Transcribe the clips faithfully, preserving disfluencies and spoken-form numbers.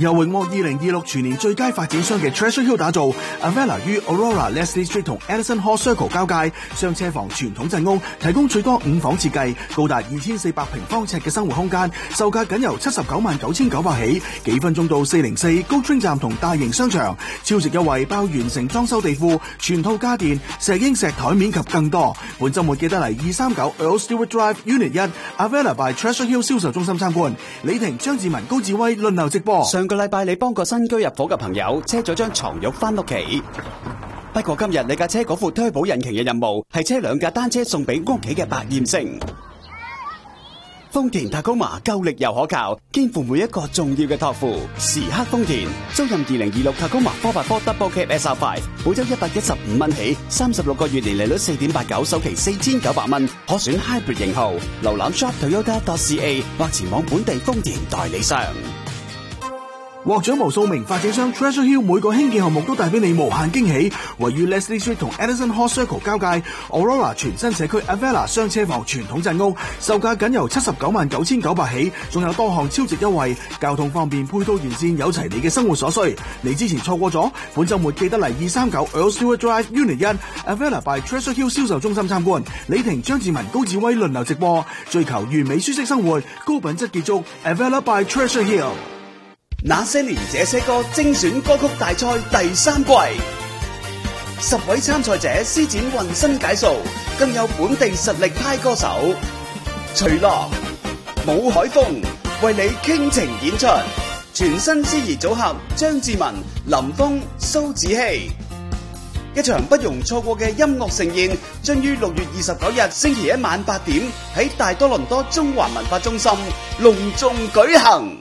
由榮獲二零二六全年最佳發展商嘅 Treasure Hill 打造 ，Avella 於 Aurora Leslie Street 同 Edison Hall Circle 交界，雙車房傳統陣屋，提供最多五房設計，高達二千四百平方尺嘅生活空間，售價僅由七十九萬九千九百起，幾分鐘到四零四高 train 站同大型商場，超值優惠包完成裝修地庫、全套家電、石英石台面及更多。本週末記得嚟二三九 Earl Stewart Drive Unit 一 Avella by Treasure Hill 銷售中心參觀，李婷、張志文、高志威輪流直播。 上個禮拜你幫個新居入伙嘅朋友車咗張床褥翻屋企，不過今日你架車嗰副推保引擎嘅任務係車兩架單車送俾屋企嘅百厭星。豐田塔高馬夠力又可靠，肩負每一個重要嘅託付。時刻豐田，租任二零二六塔高馬 four by four Double Cab S R five， 每周一百一十五蚊起，三十六個月年利率四點八九，首期四千九百蚊，可選 Hybrid 型號。瀏覽 shop toyota dot c a 或前往本地豐田代理商。 獲獎無數名發展商 Treasure Hill 每個興建項目都帶俾你無限驚喜。位於 Leslie Street 同 Edison Hall Circle 交界 ，Aurora 全新社區 Avella 雙車房傳統陣屋，售價僅由七十九萬九千九百起，仲有多項超值優惠，交通方便，配套完善，有齊你嘅生活所需。你之前錯過咗，本週末記得嚟二三九 Earl Stewart Drive Unit 一 Avella by Treasure Hill 銷售中心參觀。李婷、張志文、高志威輪流直播，追求完美舒適生活，高品質結束 Avella by Treasure Hill。 那些年這些歌精選歌曲大賽第三季，十位參賽者施展渾身解數，更有本地實力派歌手徐樂、武海峰為你傾情演出，全新司儀組合張志文、林峰、蘇子希，一場不容錯過嘅音樂盛宴，將於六月二十九日星期一晚八點喺大多倫多中華文化中心隆重舉行。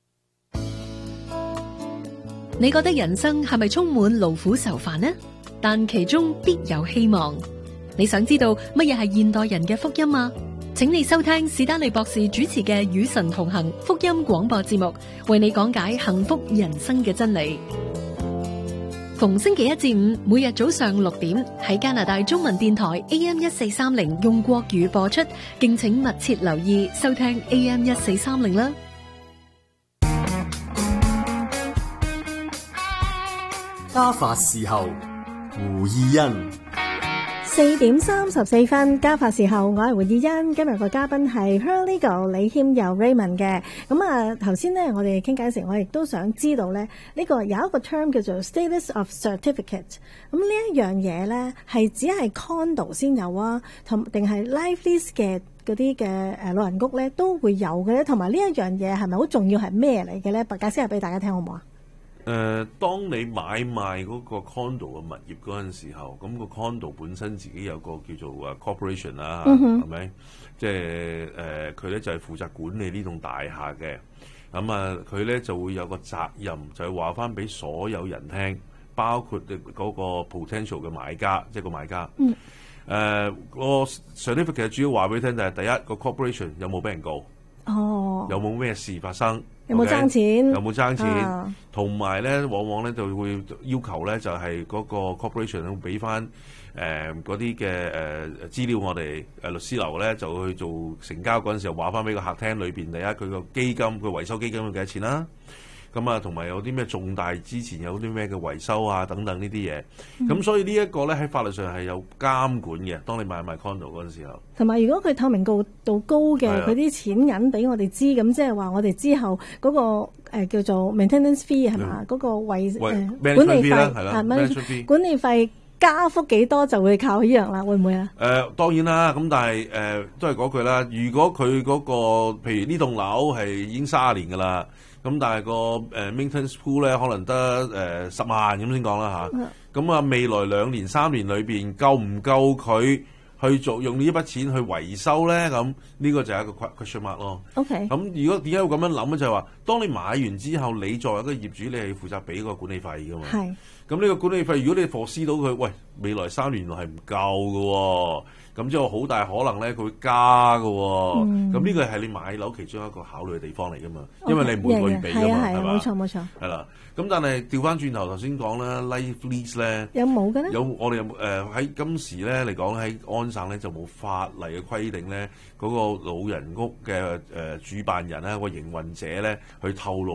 你覺得人生係咪充滿勞苦愁煩呢？但其中必有希望。你想知道乜嘢係現代人嘅福音嗎？請你收聽史丹利博士主持嘅《與神同行》福音廣播節目，為你講解幸福人生嘅真理。逢星期一至五，每日早上六點喺加拿大中文電台 A M 一四三零用國語播出，敬請密切留意收聽 A M 一四三零啦。 家法事後，胡意欣。 四點三十四分，家法事後，我係胡意欣。今日個嘉賓係 Paralegal 李謙佑 Raymond 嘅。咁啊，頭先咧我哋傾偈時，我亦都想知道咧，呢個有一個 term 叫做 status of certificate。咁呢一樣嘢咧，係只係 condo 先有啊，同定係 life lease 嘅嗰啲嘅誒老人屋咧都會有嘅咧。同埋呢一樣嘢係咪好重要？係咩嚟嘅咧？解釋下俾大家聽好唔好啊？ 誒、呃，當你買賣嗰個 condo 嘅物業嗰陣時候，咁、那個 condo 本身自己有個叫做誒 corporation 啦，係、嗯、咪？即係誒，佢、呃、咧就係、是、負責管理呢棟大廈嘅。咁啊，佢咧就會有個責任，就係話翻俾所有人聽，包括嗰個 potential 嘅買家，即係個買家。嗯。誒、呃，個 certificate 主要話俾你聽就係第一個 corporation 有冇俾人告？哦。有冇咩事發生？ 有冇爭錢？ 有冇爭錢？同埋咧，往往咧就會要求咧，就係、是、嗰個 corporation 會俾翻誒嗰啲嘅誒資料我哋誒律師樓咧，就去做成交嗰陣時候話翻俾個客廳裏邊，第一佢個基金，佢維修基金要幾多錢啦？咁啊，同埋有啲咩重大之前有啲咩嘅維修啊等等呢啲嘢，咁、嗯、所以呢一個咧喺法律上係有監管嘅。當你買賣 condo 嗰陣時候，同埋如果佢透明度度高嘅，佢啲錢銀俾我哋知，咁即係話我哋之後嗰、那個誒、呃、叫做 maintenance fee 係嘛？嗰、那個維誒、呃、管理費啊 management fee 管理費加幅幾多就會靠呢樣啦，會唔會啊？誒、呃、當然啦，咁但係誒、呃、都係嗰句啦。如果佢嗰、那個譬如呢棟樓係已經三十年㗎啦。咁但係個誒 maintenance pool 咧，可能得誒十萬咁先講啦嚇。咁啊，未來兩年三年裏邊夠唔夠佢去做用呢一筆錢去維修咧？咁呢個就係一個 question mark 咯。OK。咁如果點解會咁樣諗咧？就係話，當你買完之後，你作為一個業主，你係負責俾個管理費噶嘛。係。咁呢個管理費，如果你 foresee 到佢，喂，未來三年內係唔夠㗎喎。咁即係好大可能咧，佢會加㗎喎。咁呢個係你買樓其中一個考慮嘅地方嚟㗎嘛。Okay, 因為你每個月俾㗎嘛，係嘛？冇錯冇錯。係啦。咁但係調翻轉頭頭先講啦 life lease 咧有冇嘅咧？有我哋有誒喺、呃、今時咧嚟講喺安省咧就冇法例嘅規定咧，嗰、嗰個老人屋嘅誒、呃、主辦人咧、嗰個營運者咧去透露。